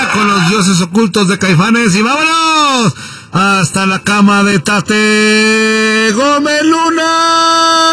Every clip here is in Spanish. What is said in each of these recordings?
con los dioses ocultos de Caifanes y vámonos hasta la cama de Tate Gómez Luna.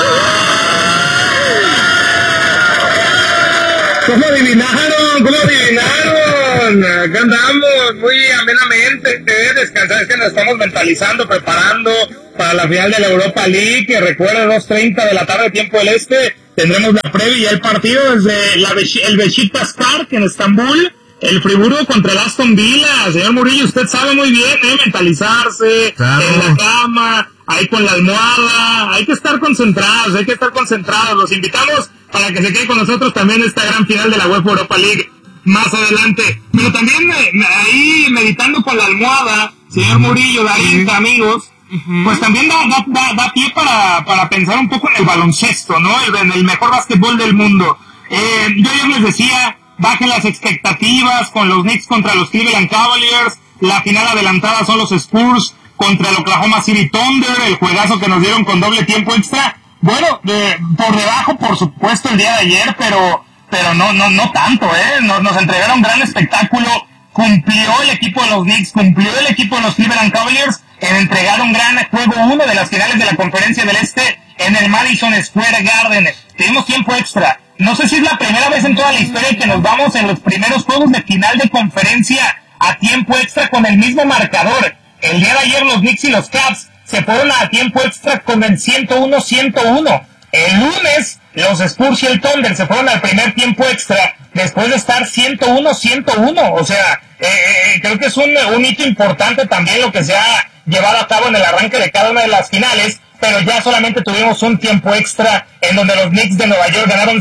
¿Cómo adivinaron? Acá andamos muy amenamente, descansar, es que nos estamos mentalizando, preparando para la final de la Europa League, que recuerda 2:30 de la tarde, tiempo del este, tendremos la previa y el partido desde el Beşiktaş Park en Estambul, el Friburgo contra el Aston Villa. Señor Murillo, usted sabe muy bien, mentalizarse, claro, en la cama, ahí con la almohada, hay que estar concentrados, los invitamos para que se quede con nosotros también esta gran final de la UEFA Europa League más adelante, pero también ahí meditando con la almohada, señor Murillo, Darín, amigos, pues también da pie para pensar un poco en el baloncesto, ¿no? En el mejor básquetbol del mundo. Yo ayer les decía, bajen las expectativas con los Knicks contra los Cleveland Cavaliers, la final adelantada son los Spurs contra el Oklahoma City Thunder, el juegazo que nos dieron con doble tiempo extra. Bueno, por debajo, por supuesto, el día de ayer, pero no tanto, nos entregaron gran espectáculo, cumplió el equipo de los Knicks, cumplió el equipo de los Cleveland Cavaliers en entregar un gran juego 1 de las finales de la Conferencia del Este en el Madison Square Garden. Tuvimos tiempo extra. No sé si es la primera vez en toda la historia que nos vamos en los primeros juegos de final de conferencia a tiempo extra con el mismo marcador. El día de ayer los Knicks y los Cavs se fueron a tiempo extra con el 101-101. El lunes los Spurs y el Thunder se fueron al primer tiempo extra después de estar 101-101. O sea, creo que es un hito importante también lo que se ha llevado a cabo en el arranque de cada una de las finales, pero ya solamente tuvimos un tiempo extra en donde los Knicks de Nueva York ganaron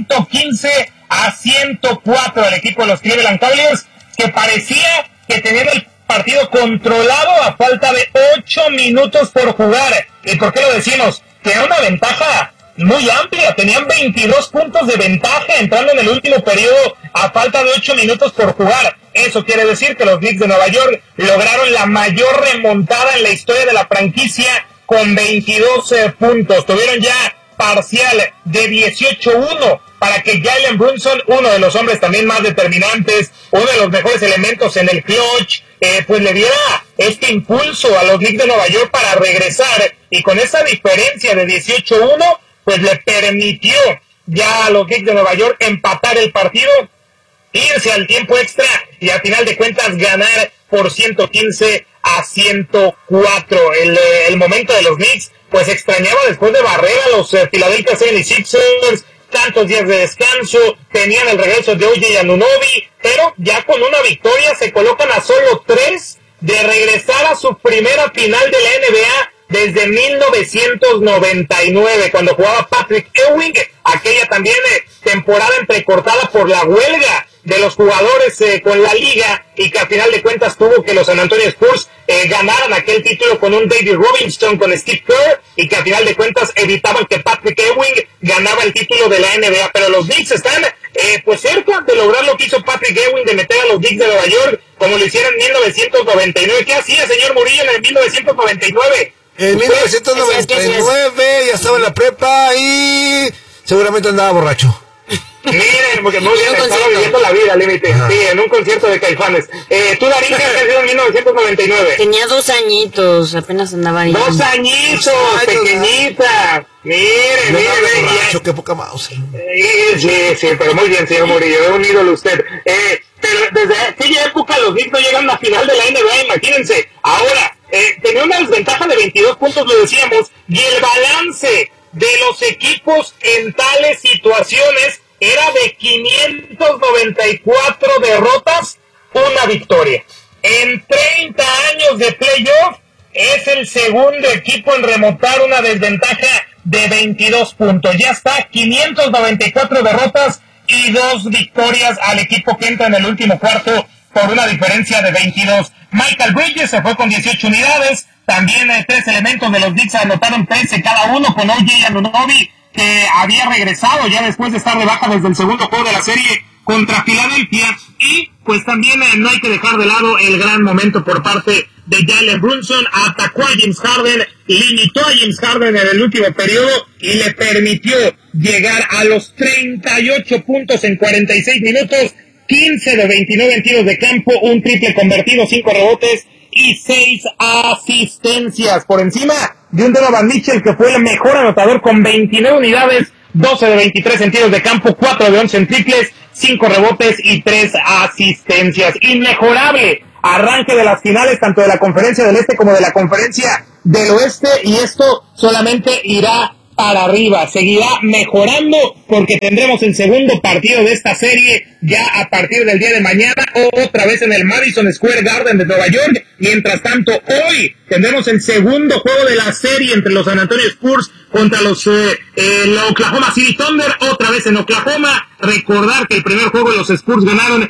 115-104 al equipo de los Cleveland Cavaliers, que parecía que tenían el partido controlado a falta de 8 minutos por jugar. ¿Y por qué lo decimos? Que era una ventaja muy amplia, tenían 22 puntos de ventaja entrando en el último periodo a falta de 8 minutos por jugar. Eso quiere decir que los Knicks de Nueva York lograron la mayor remontada en la historia de la franquicia con 22 puntos. Tuvieron ya parcial de 18-1 para que Jalen Brunson, uno de los hombres también más determinantes, uno de los mejores elementos en el clutch, pues le diera este impulso a los Knicks de Nueva York para regresar, y con esa diferencia de 18-1, pues le permitió ya a los Knicks de Nueva York empatar el partido, irse al tiempo extra y a final de cuentas ganar por 115-104. El momento de los Knicks pues extrañaba después de barrer a los Philadelphia 76ers, tantos días de descanso, tenían el regreso de OG Anunoby, pero ya con una victoria se colocan a solo 3 de regresar a su primera final de la NBA desde 1999, cuando jugaba Patrick Ewing, aquella también temporada entrecortada por la huelga de los jugadores con la liga, y que a final de cuentas tuvo que los San Antonio Spurs ganaran aquel título con un David Robinson, con Steve Kerr, y que a final de cuentas evitaban que Patrick Ewing ganaba el título de la NBA. Pero los Knicks están pues cerca de lograr lo que hizo Patrick Ewing, de meter a los Knicks de Nueva York como lo hicieron en 1999. ¿Qué hacía, señor Murillo, en el 1999? En 1999 ya estaba en la prepa y seguramente andaba borracho. Miren, porque muy bien, estaba viviendo la vida al límite. Sí, en un concierto de Caifanes. ¿Tú, Darín, qué has sido en 1999? Tenía 2 añitos, apenas andaba ahí. 2 añitos, pequeñita. Miren. Borracho, qué poca mouse. Sí, pero muy bien, señor Murillo, es un ídolo usted. Pero desde aquella época los Knicks no llegan a la final de la NBA, imagínense. Ahora, tenía una desventaja de 22 puntos, lo decíamos, y el balance de los equipos en tales situaciones era de 594 derrotas, una victoria. En 30 años de playoff, es el segundo equipo en remontar una desventaja de 22 puntos. Ya está, 594 derrotas y 2 victorias al equipo que entra en el último cuarto por una diferencia de 22. Michael Bridges se fue con 18 unidades. También 3 elementos de los Knicks anotaron 13 cada uno, con OG Anunoby, que había regresado ya después de estar de baja desde el segundo juego de la serie contra Filadelfia. Y pues también no hay que dejar de lado el gran momento por parte de Jalen Brunson. Atacó a James Harden, limitó a James Harden en el último periodo y le permitió llegar a los 38 puntos en 46 minutos 15 de 29 en tiros de campo, un triple convertido, 5 rebotes y 6 asistencias. Por encima de un Donovan Mitchell que fue el mejor anotador con 29 unidades, 12 de 23 en tiros de campo, 4 de 11 en triples, 5 rebotes y 3 asistencias. Inmejorable arranque de las finales, tanto de la Conferencia del Este como de la Conferencia del Oeste, y esto solamente irá para arriba, seguirá mejorando porque tendremos el segundo partido de esta serie ya a partir del día de mañana, otra vez en el Madison Square Garden de Nueva York. Mientras tanto, hoy tendremos el segundo juego de la serie entre los San Antonio Spurs contra los Oklahoma City Thunder, otra vez en Oklahoma. Recordar que el primer juego los Spurs ganaron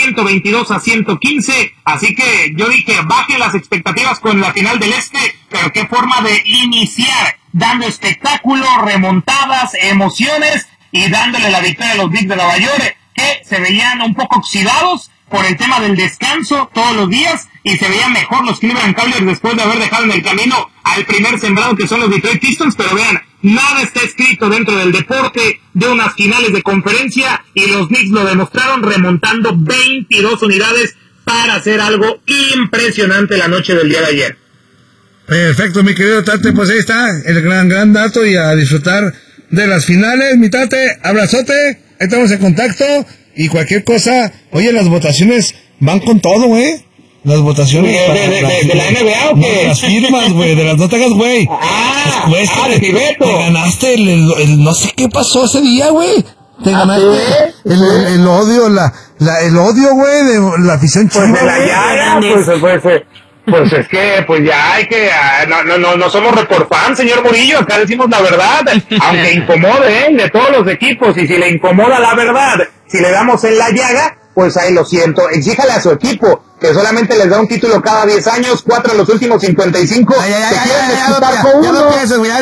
122-115, así que yo dije, bajen las expectativas con la final del Este, pero qué forma de iniciar, dando espectáculo, remontadas, emociones, y dándole la victoria a los Knicks de Nueva York, que se veían un poco oxidados por el tema del descanso todos los días, y se veían mejor los Cleveland Cavaliers después de haber dejado en el camino al primer sembrado, que son los Detroit Pistons. Pero vean, nada está escrito dentro del deporte de unas finales de conferencia, y los Knicks lo demostraron remontando 22 unidades para hacer algo impresionante la noche del día de ayer. Perfecto, mi querido Tate, pues ahí está el gran dato, y a disfrutar de las finales. Mi Tate, abrazote, ahí estamos en contacto, y cualquier cosa, oye, las votaciones van con todo, güey. Las votaciones de la NBA, ¿o qué? No, las firmas, güey, de las no te hagas, güey. De Tibeto. Te ganaste el no sé qué pasó ese día, güey. Te ganaste el odio, el odio, güey, de la afición china. Pues de la llaga, pues es que, pues ya hay que, no somos reporfans, señor Murillo, acá decimos la verdad, aunque incomode, de todos los equipos, y si le incomoda la verdad, si le damos en la llaga, pues ahí lo siento. Exíjale a su equipo que solamente les da un título cada 10 años, 4 en los últimos 55. Ya no pienses, güey,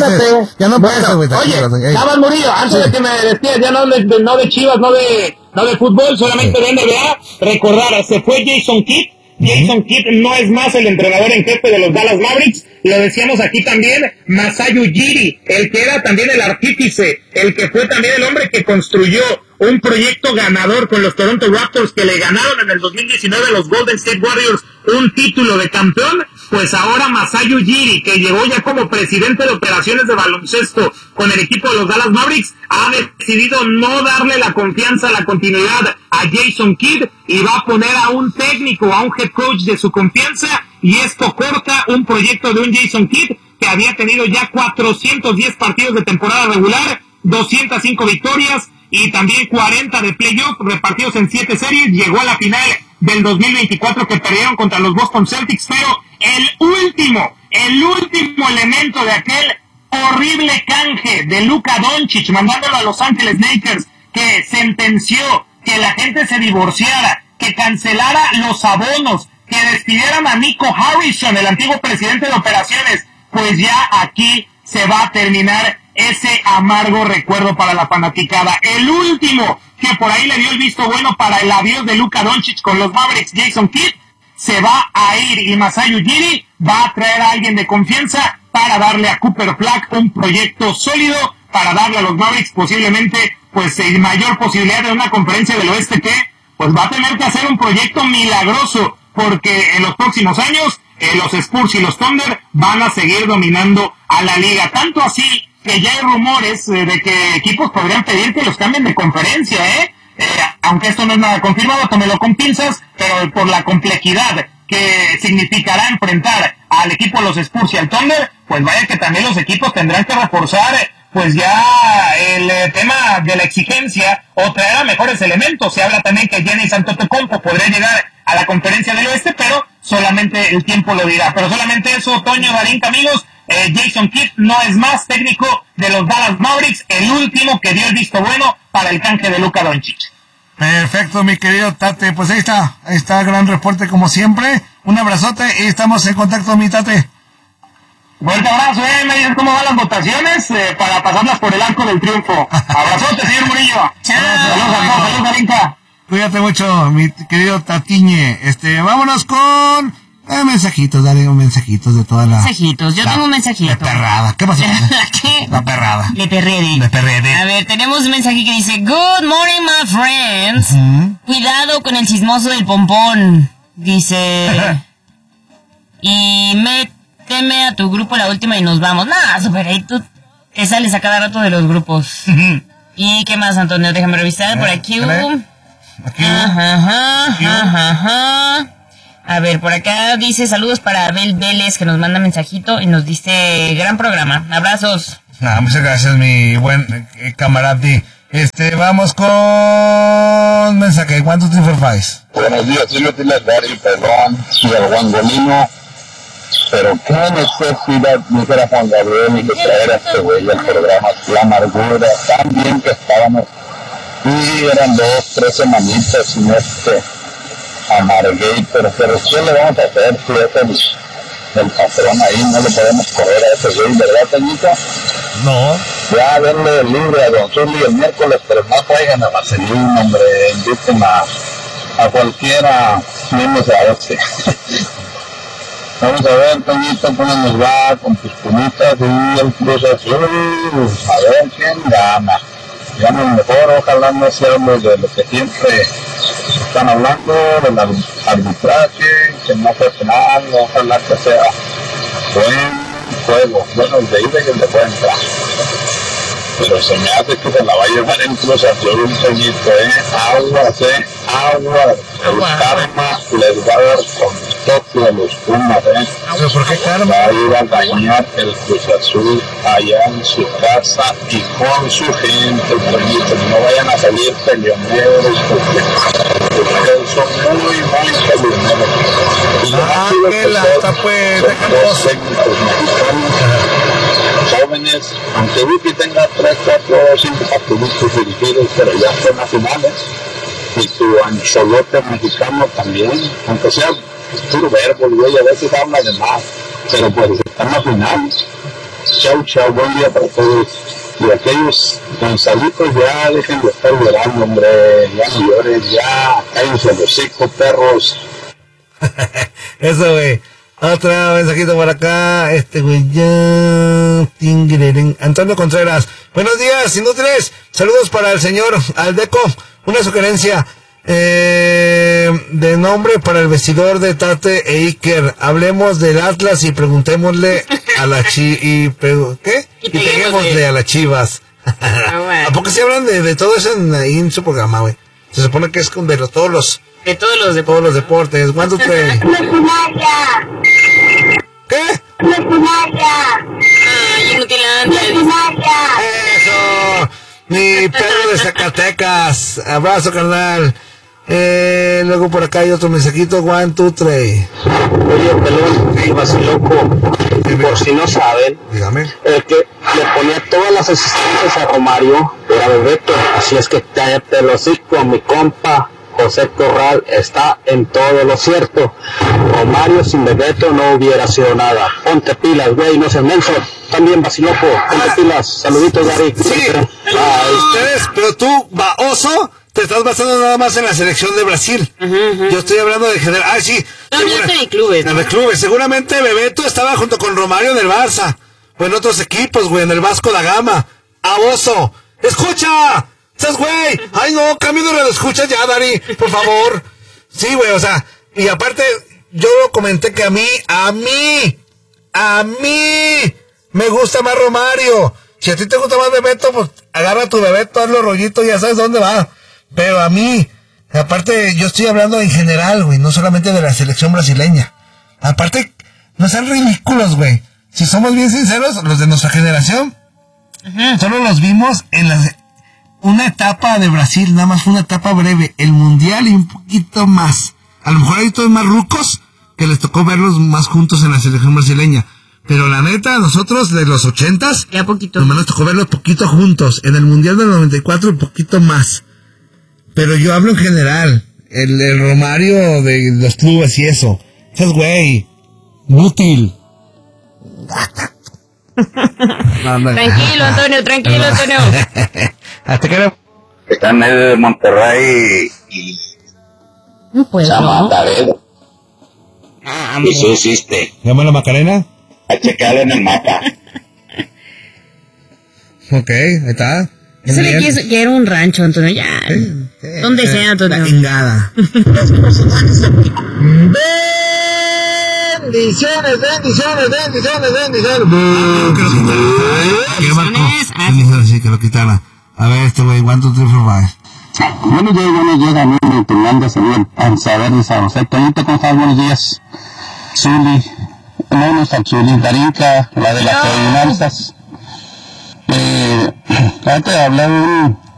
ya no pienses, güey. Oye, Navas Murillo, antes de que me despidas, ya no de Chivas, no de fútbol, solamente de NBA, recordar, se fue Jason Kidd. Jason Kidd no es más el entrenador en jefe de los Dallas Mavericks, lo decíamos aquí también. Masai Ujiri, el que era también el artífice, el que fue también el hombre que construyó un proyecto ganador con los Toronto Raptors, que le ganaron en el 2019 a los Golden State Warriors un título de campeón. Pues ahora Masai Ujiri, que llegó ya como presidente de operaciones de baloncesto con el equipo de los Dallas Mavericks, ha decidido no darle la confianza, la continuidad a Jason Kidd, y va a poner a un técnico, a un head coach de su confianza, y esto corta un proyecto de un Jason Kidd que había tenido ya 410 partidos de temporada regular, 205 victorias y también 40 de playoff repartidos en 7 series. Llegó a la final del 2024 que perdieron contra los Boston Celtics, pero el último elemento de aquel horrible canje de Luka Doncic mandándolo a Los Ángeles Lakers, que sentenció que la gente se divorciara, que cancelara los abonos, que despidieran a Nico Harrison, el antiguo presidente de operaciones, pues ya aquí se va a terminar ese amargo recuerdo para la fanaticada. El último que por ahí le dio el visto bueno para el adiós de Luka Doncic con los Mavericks, Jason Kidd, se va a ir, y Masai Ujiri va a traer a alguien de confianza para darle a Cooper Flag un proyecto sólido, para darle a los Mavericks posiblemente pues mayor posibilidad de una conferencia del oeste, que pues va a tener que hacer un proyecto milagroso, porque en los próximos años los Spurs y los Thunder van a seguir dominando a la liga, tanto así que ya hay rumores de que equipos podrían pedir que los cambien de conferencia, aunque esto no es nada confirmado, tómelo con pinzas, pero por la complejidad que significará enfrentar al equipo de los Spurs y al Thunder, pues vaya que también los equipos tendrán que reforzar pues ya el tema de la exigencia, o traer a mejores elementos. Se habla también que Giannis Antetokounmpo podría llegar a la conferencia del oeste, pero solamente el tiempo lo dirá. Pero solamente eso, Toño, Darín, amigos, Jason Kidd no es más técnico de los Dallas Mavericks, el último que dio el visto bueno para el canje de Luka Doncic. Perfecto, mi querido Tate, pues ahí está gran reporte como siempre. Un abrazote y estamos en contacto, mi Tate. Fuerte abrazo, me dices cómo van las votaciones para pasarlas por el arco del triunfo. Abrazote, señor Murillo. Saludos, Darinka. Cuídate mucho, mi querido Tatiñe. Vámonos con mensajitos, dale mensajitos de toda la... Mensajitos, yo tengo un mensajito. La perrada, ¿qué pasó? ¿Qué? La perrada. De perrede. De perrede. A ver, tenemos un mensaje que dice: Good morning, my friends. Cuidado con el chismoso del pompón. Dice... y méteme a tu grupo la última y nos vamos. Nah, super, ahí tú te sales a cada rato de los grupos. ¿Y qué más, Antonio? Déjame revisar por aquí. Ajá. A ver, por acá dice saludos para Abel Vélez, que nos manda mensajito y nos dice gran programa. Abrazos. Muchas gracias, mi buen camarada. Vamos con mensaje. 1, 2, 3, 4, 5. Buenos días, soy Matilde Dari, perdón, soy el guangolino, pero qué necesidad, dijera Juan Gabriel, y que traer a este güey al programa, la amargura, tan bien que estábamos, y eran 2, 3 semanitas sin amarguito, pero ¿qué le vamos a hacer si es el patrón ahí? No le podemos correr a ese güey, ¿verdad, Toñito? No. Ya denle libre a Don Zuli el miércoles, pero no traigan a Marcelino, hombre, inviten a cualquiera, menos a este. Vamos a ver, Toñito, cómo nos va con tus pumitas y el Cruz Azul. A ver quién gana. Gana el mejor, ojalá no seamos de lo que siempre están hablando, del arbitraje, que no fue penal, ojalá que sea buen juego, bueno, el de ida y el de vuelta. Pero se me hace que se la va a llevar el Cruz Azul un Toñito, aguas, el karma les va a dar con toque a los Pumas, ¿Pero por qué karma? Va a ir a dañar el Cruz Azul allá en su casa y con su gente, Toñito, no vayan a salir peleoneros porque son muy peleoneros. Qué lata, pues, Dos técnicos mexicanos jóvenes, aunque Wiki tenga 3, 4, 5 partidos dirigidos, pero ya son nacionales, y tu ancholote mexicano también, aunque sea puro verbo, y a veces habla de más, pero pues está en la final. Chau, buen día para todos. Y aquellos Gonzalitos ya dejen de estar llorando, hombre, ya no lloren, ya cállense los hocico, perros. Eso, güey. Otra mensajito por acá. Güey, ya. Antonio Contreras. Buenos días, inútiles. Saludos para el señor Aldeco. Una sugerencia de nombre para el vestidor de Tate e Iker. Hablemos del Atlas y preguntémosle a la ¿qué? Y peguémosle a las Chivas. ¿A poco se hablan de todo eso ahí en su programa, güey? Se supone que es con de todos los deportes. ¿Cuánto te...? ¿Qué? Ay, Inutilandia. Eso. Mi Pedro de Zacatecas. Abrazo, carnal. Luego por acá hay otro mensajito. 1, 2, 3. Oye, pelón, y vaciloco, por si no saben, Dígame. el que le ponía todas las asistencias a Romario era Bebeto, así es que cállate el hocico, mi compa José Corral está en todo lo cierto. Romario sin Bebeto no hubiera sido nada. Ponte pilas, güey, no seas menso. También vaciloco, ponte pilas. Saluditos, Gary. Sí, ustedes, pero tú, baoso, te estás basando nada más en la selección de Brasil. Yo estoy hablando de general. Ah, sí. De clubes, ¿no? De clubes. Seguramente Bebeto estaba junto con Romario en el Barça. O en otros equipos, güey, en el Vasco da Gama. ¡Baoso! ¡Escucha! ¿Estás, güey? Ay, no, cambio de radio, escucha ya, Dari, por favor. Sí, güey, o sea, y aparte, yo comenté que a mí me gusta más Romario. Si a ti te gusta más Bebeto, pues agarra tu Bebeto, hazlo rollito, ya sabes dónde va. Pero a mí, aparte, yo estoy hablando en general, güey, no solamente de la selección brasileña. Aparte, no sean ridículos, güey. Si somos bien sinceros, los de nuestra generación, solo los vimos en una etapa de Brasil, nada más fue una etapa breve, el mundial y un poquito más. A lo mejor hay todos más rucos que les tocó verlos más juntos en la selección brasileña. Pero la neta, nosotros de los 80s, ya poquito. nomás nos tocó verlos poquito juntos. En el mundial del 94, un poquito más. Pero yo hablo en general. El Romario de los clubes y eso. Ese es güey. Inútil. Tranquilo, Antonio. Hasta que Está en medio de Monterrey y No puedo. Matadero. Y sí existe. ¿Llama la Macarena? A checarlo en el mapa. Ok, ahí está. Eso le quiero un rancho, Antonio, ya. Sí. Donde sea, Antonio. La chingada. Bendiciones. Sí, que lo quitara. A ver, güey, 1, 2, 3, 4, 5. Buenos días, amigo Fernando, saludos a saber de San José. Toñito, ¿cómo estás? Buenos días. Zuli, no está Zuli, Darinka, la de las adivinanzas. Antes de hablar